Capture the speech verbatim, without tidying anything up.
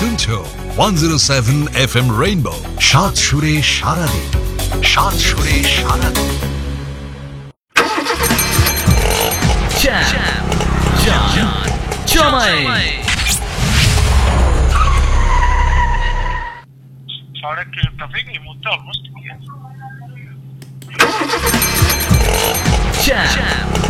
শুনছো one zero seven F M rainbow, সাত সুরে সারাদিন, সাত সুরে সারাদিন। Jam, John, Jamai. सड़क के ट्रैफिक ये मुद्दा ऑलमोस्ट Jam,